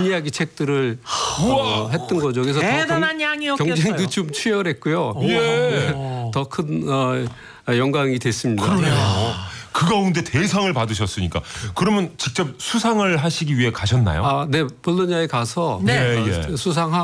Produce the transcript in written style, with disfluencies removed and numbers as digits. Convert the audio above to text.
뒷이야기 책들을 했던 거죠. 그래서 대단한 양이었겠어요. 경쟁도 좀 치열했고요. 예. 더 큰 영광이 됐습니다. 그러네요. 그 가운데 대상을 받으셨으니까 그러면 직접 수상을 하시기 위해 가셨나요? 네, 볼로냐에 가서 네. 예, 예. 수상하고